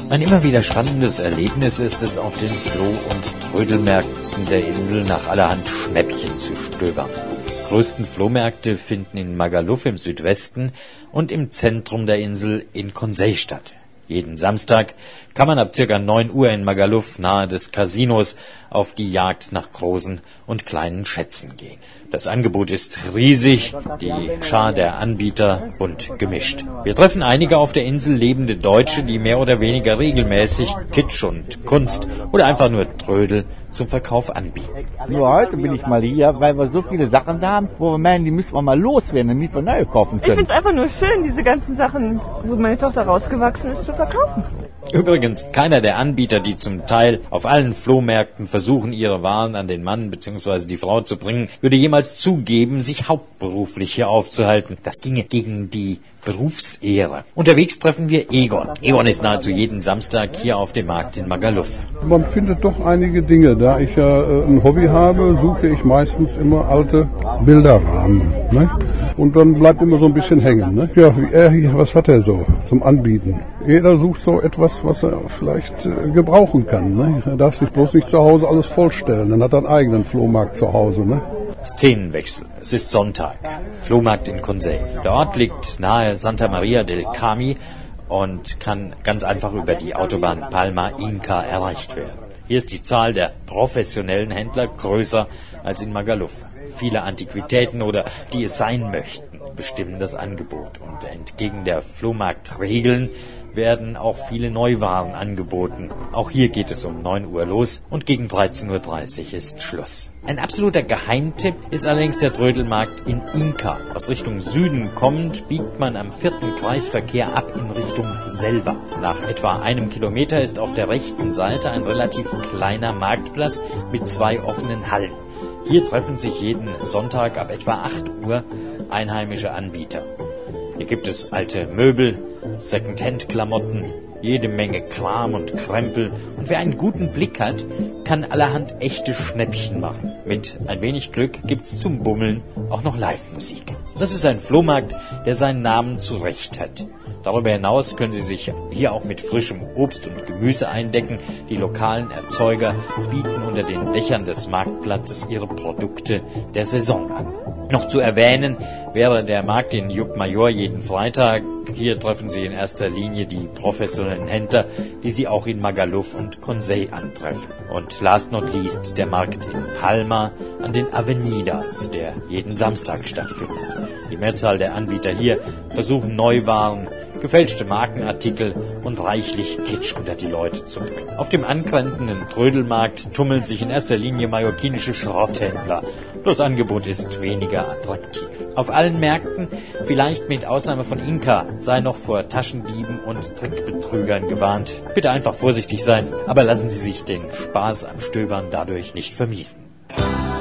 Ein immer wieder spannendes Erlebnis ist es, auf den Floh- und Trödelmärkten der Insel nach allerhand Schnäppchen zu stöbern. Die größten Flohmärkte finden in Magaluf im Südwesten und im Zentrum der Insel in Consey statt. Jeden Samstag kann man ab ca. 9 Uhr in Magaluf nahe des Casinos auf die Jagd nach großen und kleinen Schätzen gehen. Das Angebot ist riesig, die Schar der Anbieter bunt gemischt. Wir treffen einige auf der Insel lebende Deutsche, die mehr oder weniger regelmäßig Kitsch und Kunst oder einfach nur Trödel zum Verkauf anbieten. Nur heute bin ich mal hier, weil wir so viele Sachen da haben, wo wir meinen, die müssen wir mal loswerden und nie für neue kaufen können. Ich finde es einfach nur schön, diese ganzen Sachen, wo meine Tochter rausgewachsen ist, zu verkaufen. Übrigens, keiner der Anbieter, die zum Teil auf allen Flohmärkten versuchen, ihre Waren an den Mann bzw. die Frau zu bringen, würde jemals zugeben, sich hauptberuflich hier aufzuhalten. Das ginge gegen die Berufsehre. Unterwegs treffen wir Egon. Egon ist nahezu jeden Samstag hier auf dem Markt in Magaluf. Man findet doch einige Dinge. Da ich ja ein Hobby habe, suche ich meistens immer alte Bilderrahmen. Ne? Und dann bleibt immer so ein bisschen hängen. Ne? Ja, was hat er so zum Anbieten? Jeder sucht so etwas, was er vielleicht gebrauchen kann. Ne? Er darf sich bloß nicht zu Hause alles vollstellen. Dann hat er einen eigenen Flohmarkt zu Hause. Ne? Szenenwechsel. Es ist Sonntag. Flohmarkt in Consey. Der Ort liegt nahe Santa Maria del Carmen und kann ganz einfach über die Autobahn Palma-Inca erreicht werden. Hier ist die Zahl der professionellen Händler größer als in Magaluf. Viele Antiquitäten oder die es sein möchten, bestimmen das Angebot. Und entgegen der Flohmarktregeln werden auch viele Neuwaren angeboten. Auch hier geht es um 9 Uhr los und gegen 13.30 Uhr ist Schluss. Ein absoluter Geheimtipp ist allerdings der Trödelmarkt in Inca. Aus Richtung Süden kommend biegt man am 4. Kreisverkehr ab in Richtung Selva. Nach etwa 1 Kilometer ist auf der rechten Seite ein relativ kleiner Marktplatz mit 2 offenen Hallen. Hier treffen sich jeden Sonntag ab etwa 8 Uhr einheimische Anbieter. Hier gibt es alte Möbel, Second-Hand-Klamotten, jede Menge Kram und Krempel. Und wer einen guten Blick hat, kann allerhand echte Schnäppchen machen. Mit ein wenig Glück gibt's zum Bummeln auch noch Live-Musik. Das ist ein Flohmarkt, der seinen Namen zurecht hat. Darüber hinaus können Sie sich hier auch mit frischem Obst und Gemüse eindecken. Die lokalen Erzeuger bieten unter den Dächern des Marktplatzes ihre Produkte der Saison an. Noch zu erwähnen wäre der Markt in Llucmajor jeden Freitag. Hier treffen Sie in erster Linie die professionellen Händler, die Sie auch in Magaluf und Consey antreffen. Und last not least der Markt in Palma an den Avenidas, der jeden Samstag stattfindet. Die Mehrzahl der Anbieter hier versuchen Neuwaren, gefälschte Markenartikel und reichlich Kitsch unter die Leute zu bringen. Auf dem angrenzenden Trödelmarkt tummeln sich in erster Linie mallorquinische Schrotthändler. Das Angebot ist weniger attraktiv. Auf allen Märkten, vielleicht mit Ausnahme von Inca, sei noch vor Taschendieben und Trickbetrügern gewarnt. Bitte einfach vorsichtig sein, aber lassen Sie sich den Spaß am Stöbern dadurch nicht vermiesen.